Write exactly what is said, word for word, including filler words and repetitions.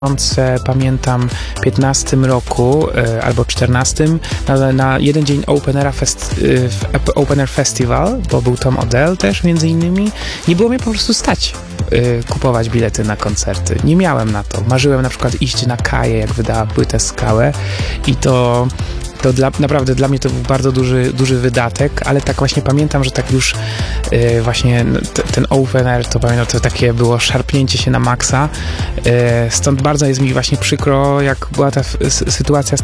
Pamiętam piętnastym roku e, albo czternastym na, na jeden dzień Open Air, Fest, e, Open Air Festival, bo był Tom Odell też między innymi. Nie było mnie po prostu stać e, kupować bilety na koncerty. Nie miałem na to. Marzyłem na przykład iść na Kaję, jak wydała płytę Skałę i to To dla, naprawdę dla mnie to był bardzo duży, duży wydatek, ale tak właśnie pamiętam, że tak już yy, właśnie t, ten Open Air, to pamiętam, to takie było szarpnięcie się na maksa. Yy, stąd bardzo jest mi właśnie przykro, jak była ta f- sytuacja z